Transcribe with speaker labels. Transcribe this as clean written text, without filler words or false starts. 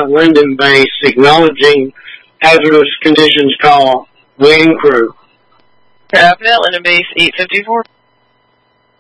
Speaker 1: Linden Base, acknowledging hazardous conditions call. Wing crew.
Speaker 2: Craft Linden Base 854.